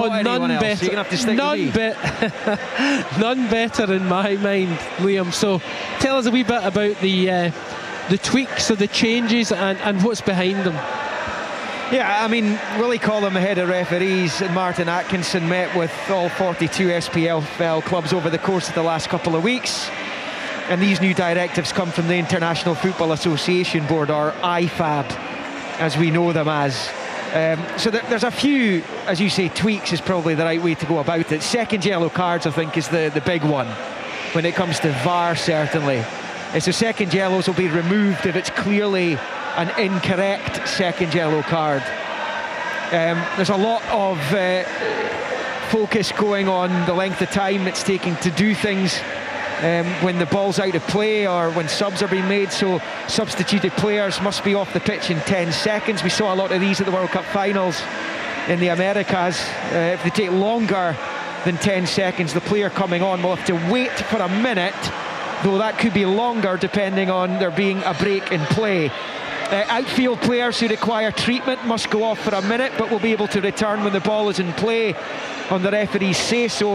none better. You're gonna have to stick with me. None better in my mind, Liam. So tell us a wee bit about the tweaks or the changes and what's behind them. Yeah, I mean, Willie Collum, the head of referees, and Martin Atkinson met with all 42 SPFL clubs over the course of the last couple of weeks. And these new directives come from the International Football Association Board, or IFAB, as we know them as. So there's a few, as you say, tweaks is probably the right way to go about it. Second yellow cards, I think, is the big one when it comes to VAR, certainly. So second yellows will be removed if it's clearly an incorrect second yellow card. There's a lot of focus going on the length of time it's taking to do things when the ball's out of play or when subs are being made, so substituted players must be off the pitch in 10 seconds. We saw a lot of these at the World Cup finals in the Americas. If they take longer than 10 seconds, the player coming on will have to wait for a minute, though that could be longer depending on there being a break in play. Outfield players who require treatment must go off for a minute, but will be able to return when the ball is in play on the referee's say-so.